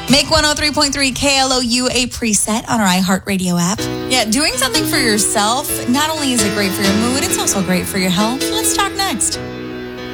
Make 103.3 KLOU a preset on our iHeartRadio app. Yeah, doing something for yourself, not only is it great for your mood, it's also great for your health. Let's talk next.